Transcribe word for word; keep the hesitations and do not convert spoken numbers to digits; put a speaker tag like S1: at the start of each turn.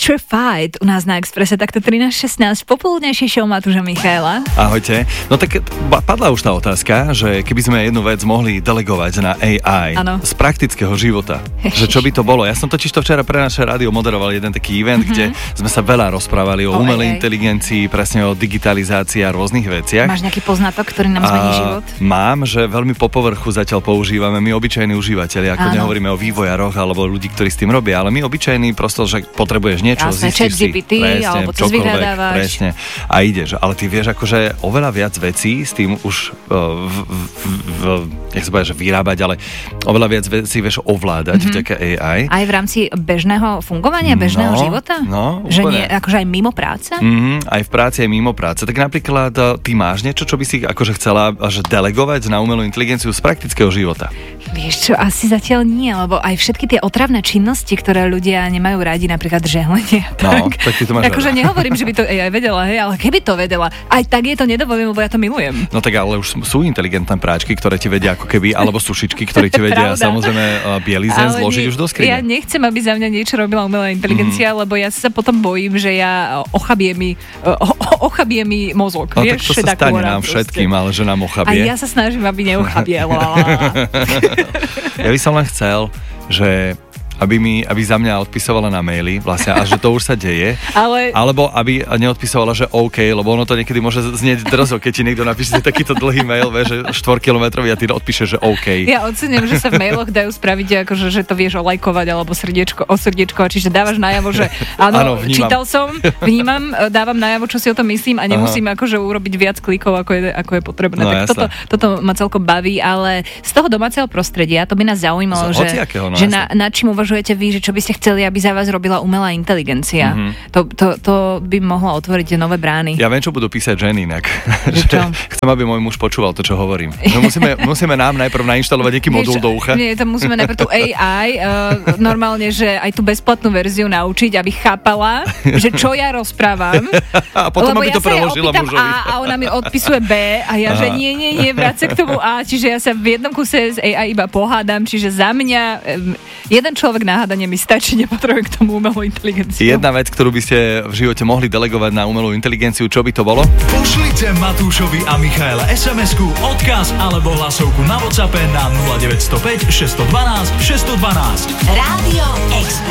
S1: Electrified u nás na Expresse, takto trinásť šestnásť, popoludnejšie show Matúša Michaela.
S2: Ahojte. No tak padla už tá otázka, že keby sme jednu vec mohli delegovať na á í ano. Z praktického života, že čo by to bolo. Ja som totiž to včera pre naše rádio moderoval jeden taký event, mm-hmm. kde sme sa veľa rozprávali o, o umelej inteligencii, presne o digitalizácii a rôznych veciach.
S1: Máš nejaký poznatok, ktorý nám zmení život?
S2: Mám, že veľmi po povrchu zatiaľ používame my obyčajní užívateľi, ako ano. Nehovoríme o vývojároch alebo ľudí, ktorí s tým robia, ale my obyčajní prosto, že potrebuješ niečo,
S1: jasne,
S2: zistíš si, presne,
S1: alebo to vyhľadávaš.
S2: Presne, a ideš, ale ty vieš akože oveľa viac vecí s tým už uh, v, v, v, jak sa povedať, že vyrábať, ale oveľa viac vecí vieš ovládať mm-hmm. vďaka á í.
S1: Aj v rámci bežného fungovania, bežného
S2: no,
S1: života?
S2: No,
S1: že nie, akože aj mimo práce?
S2: Mm-hmm, aj v práci, aj mimo práce. Tak napríklad ty máš niečo, čo by si akože chcela že delegovať na umelú inteligenciu z praktického života?
S1: Vieš čo, asi zatiaľ nie, lebo aj všetky tie otravné činnosti, ktoré ľudia nemajú radi, napríklad žehlenie.
S2: No, tak, tak ty to máš
S1: akože nehovorím, že by to á í vedela, hej, ale keby to vedela, aj tak je to nedovolím, lebo ja to milujem.
S2: No tak ale už sú inteligentné práčky, ktoré ti vedia ako keby, alebo sušičky, ktoré ti vedia samozrejme bielizeň zložiť už do skrine.
S1: Ja nechcem, aby za mňa niečo robila umelá inteligencia, mm. lebo ja sa potom bojím, že ja ochabie mi, o, ochabie mi mozog.
S2: No
S1: vieš,
S2: tak to sa stane nám všetkým, ale že nám ochabie.
S1: A ja sa snažím, aby neochabiela.
S2: Ja by som len chcel, že aby mi, aby za mňa odpisovala na maily vlastne a že to už sa deje. Ale... Alebo aby neodpisovala, že OK, lebo ono to niekedy môže znieť drzo, keď ti niekto napíše takýto dlhý mail, vieš, že štvorkilometrový a ty odpíšeš, že OK.
S1: Ja ocením, že sa v mailoch dajú spraviť, akože, že to vieš olajkovať alebo srdiečko, o srdiečko, čiže dávaš najavo, že áno, áno čítal som, vnímam, dávam najavo, čo si o tom myslím a nemusím Aha. akože urobiť viac klikov, ako je, ako je potrebné. No, tak toto, toto ma celkom baví, ale z toho domáceho prostredia to by nás zaujímalo, z, že, no, že na, na čím uvažujete vy, že čo by ste chceli, aby za vás robila umelá inteligencia. Mm-hmm. To, to, to by mohlo otvoriť nové brány.
S2: Ja viem, čo budú písať ženy inak. Chcem, aby môj muž počúval to, čo hovorím. No musíme, musíme nám najprv nainštalovať nejaký modul do ucha.
S1: Nie, to musíme najprv tú á í, uh, normálne, že aj tú bezplatnú verziu naučiť, aby chápala, že čo ja rozprávam.
S2: A potom,
S1: lebo
S2: aby
S1: ja
S2: to preložila mužovi.
S1: A, a ona mi odpisuje B a ja, Aha. že nie, nie, nie, vráť sa k tomu A. Čiže ja sa v jednom kuse z á í iba pohádam, čiže za mňa um, jeden človek nahádanie mi stačí, nepotrebujem k tomu umelú inteligenciu.
S2: Jedna vec, ktorú by ste v živote mohli delegovať na umelú inteligenciu, čo by to bolo?
S3: Pošlite Matúšovi a Michaele es em esku, odkaz alebo hlasovku na WhatsAppe na nula deväť nula päť šesť jedna dva šesť jedna dva. Rádio Express.